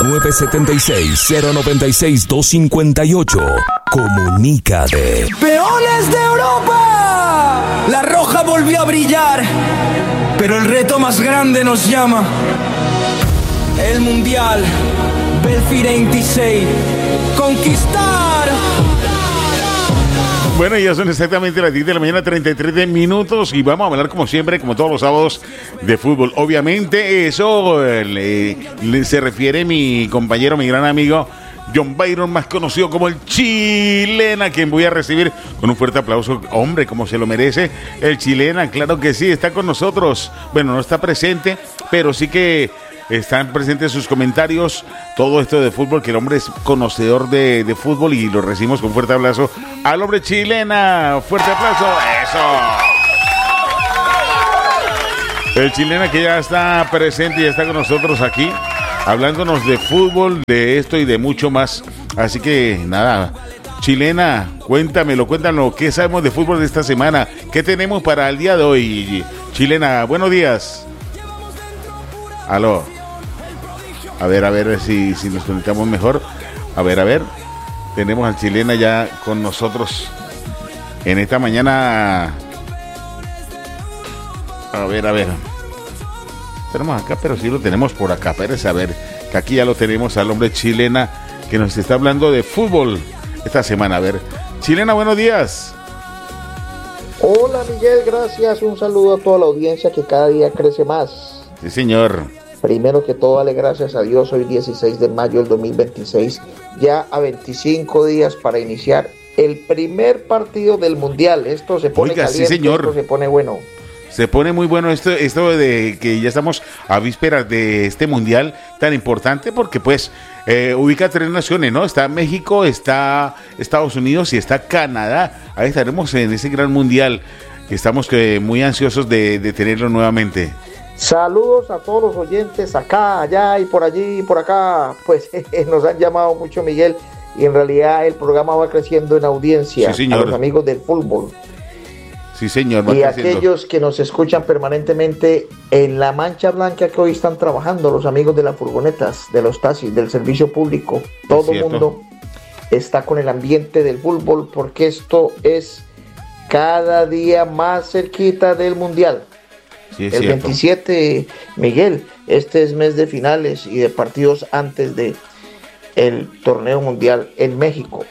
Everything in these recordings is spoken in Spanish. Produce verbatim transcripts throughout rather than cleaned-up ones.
nueve siete seis, cero nueve seis, dos cinco ocho. Comunícate. ¡Peones de Europa! La roja volvió a brillar, pero el reto más grande nos llama. El Mundial Belfi veintiséis. Conquistar. Bueno, ya son exactamente las diez de la mañana, treinta y tres minutos, y vamos a hablar como siempre, como todos los sábados, de fútbol. Obviamente eso le, le se refiere mi compañero, mi gran amigo John Byron, más conocido como el Chilena, quien voy a recibir con un fuerte aplauso. Hombre, como se lo merece el Chilena, claro que sí, está con nosotros. Bueno, no está presente, pero sí que están presentes sus comentarios, todo esto de fútbol, que el hombre es conocedor de, de fútbol, y lo recibimos con fuerte aplauso al hombre Chilena. Fuerte aplauso, eso. El Chilena, que ya está presente y ya está con nosotros aquí, hablándonos de fútbol, de esto y de mucho más. Así que nada, Chilena, cuéntamelo, cuéntanos, ¿qué sabemos de fútbol de esta semana? ¿Qué tenemos para el día de hoy? Chilena, buenos días. Aló. A ver, a ver si, si nos conectamos mejor. A ver, a ver. Tenemos al Chilena ya con nosotros en esta mañana. A ver, a ver. Tenemos acá, pero sí lo tenemos por acá. Pérez, a ver, que aquí ya lo tenemos al hombre Chilena, que nos está hablando de fútbol esta semana. A ver, Chilena, buenos días. Hola, Miguel, gracias. Un saludo a toda la audiencia que cada día crece más. Sí, señor. Primero que todo, dale gracias a Dios. Hoy dieciséis de mayo del dos mil veintiséis, ya a veinticinco días para iniciar el primer partido del Mundial. Esto se pone Oiga, caliente, sí, señor. Esto se pone bueno. Se pone muy bueno esto, esto de que ya estamos a vísperas de este Mundial tan importante, porque pues eh, ubica tres naciones, ¿no? Está México, está Estados Unidos y está Canadá. Ahí estaremos en ese gran Mundial, que estamos eh, muy ansiosos de, de tenerlo nuevamente. Saludos a todos los oyentes acá, allá y por allí y por acá. Pues nos han llamado mucho, Miguel, y en realidad el programa va creciendo en audiencia. Sí, señor. A los amigos del fútbol. Sí, señor. Y creciendo. Aquellos que nos escuchan permanentemente en la mancha blanca que hoy están trabajando, los amigos de las furgonetas, de los taxis, del servicio público. Todo el mundo está con el ambiente del fútbol, porque esto es cada día más cerquita del Mundial. Sí, el cierto. veintisiete, Miguel, este es mes de finales y de partidos antes de el torneo mundial en México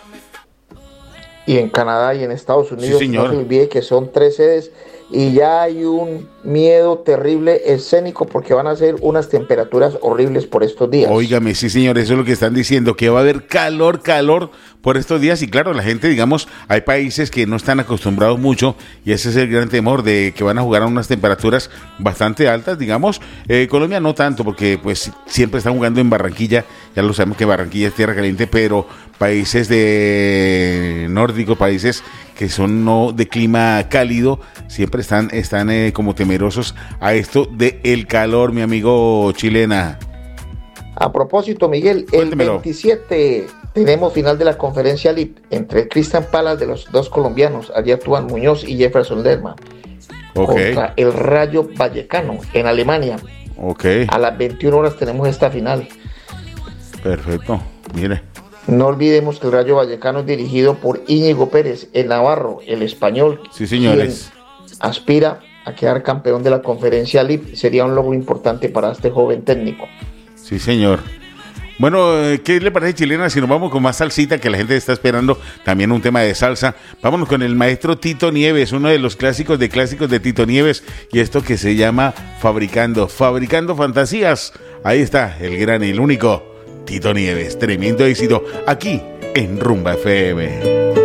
y en Canadá y en Estados Unidos. Sí, no se olvide que son tres sedes y ya hay un miedo terrible escénico, porque van a ser unas temperaturas horribles por estos días. Óigame, sí, señor, eso es lo que están diciendo, que va a haber calor, calor por estos días. Y claro, la gente, digamos, hay países que no están acostumbrados mucho, y ese es el gran temor, de que van a jugar a unas temperaturas bastante altas, digamos. eh, Colombia no tanto, porque pues siempre están jugando en Barranquilla, ya lo sabemos que Barranquilla es tierra caliente, pero países de nórdicos, países que son no de clima cálido, siempre están, están eh, como temerosos a esto de el calor, mi amigo Chilena. A propósito, Miguel, Cuéntemelo. El veintisiete tenemos final de la conferencia L I P entre Crystal Palace, de los dos colombianos, allí actúan Muñoz y Jefferson Lerma, okay, contra el Rayo Vallecano en Alemania. Okay. A las veintiuna horas tenemos esta final. Perfecto, mire. No olvidemos que el Rayo Vallecano es dirigido por Íñigo Pérez, el navarro, el español. Sí, señores. Aspira a quedar campeón de la conferencia L I P. Sería un logro importante para este joven técnico. Sí, señor. Bueno, ¿qué le parece, Chilena, si nos vamos con más salsita, que la gente está esperando también un tema de salsa? Vámonos con el maestro Tito Nieves, uno de los clásicos de clásicos de Tito Nieves, y esto que se llama Fabricando, Fabricando Fantasías. Ahí está, el gran y el único Tito Nieves, tremendo éxito aquí en Rumba F M.